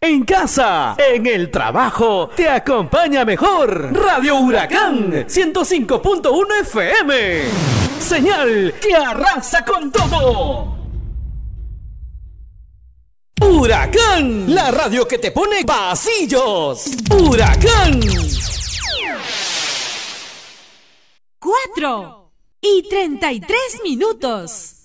En casa, en el trabajo, te acompaña mejor Radio Huracán 105.1 FM. Señal que arrasa con todo. Huracán, la radio que te pone pasillos. Huracán. 4:33.